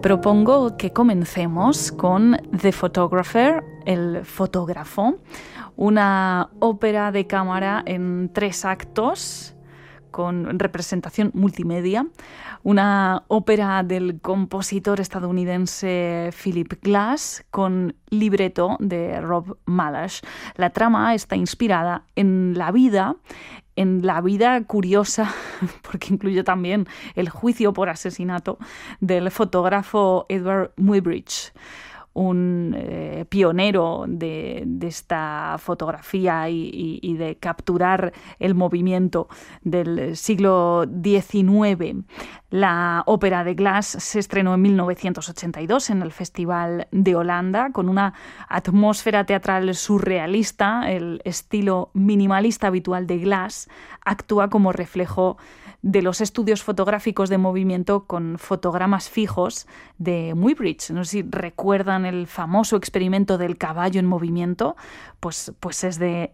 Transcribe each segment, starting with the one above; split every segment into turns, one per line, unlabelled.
propongo que comencemos con The Photographer, el fotógrafo, una ópera de cámara en 3 actos con representación multimedia, una ópera del compositor estadounidense Philip Glass con libreto de Rob Malash. La trama está inspirada en la vida curiosa, porque incluye también el juicio por asesinato del fotógrafo Edward Muybridge, un pionero de esta fotografía y de capturar el movimiento del siglo XIX. La ópera de Glass se estrenó en 1982 en el Festival de Holanda con una atmósfera teatral surrealista. El estilo minimalista habitual de Glass actúa como reflejo de los estudios fotográficos de movimiento con fotogramas fijos de Muybridge. No sé si recuerdan el famoso experimento del caballo en movimiento, pues es de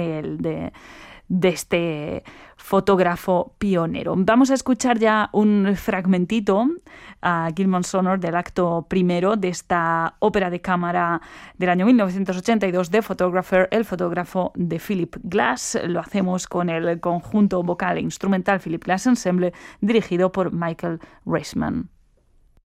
este fotógrafo pionero. Vamos a escuchar ya un fragmentito a Gilman Sonor del acto primero de esta ópera de cámara del año 1982, The Photographer, el fotógrafo de Philip Glass. Lo hacemos con el conjunto vocal e instrumental Philip Glass Ensemble, dirigido por Michael Reisman.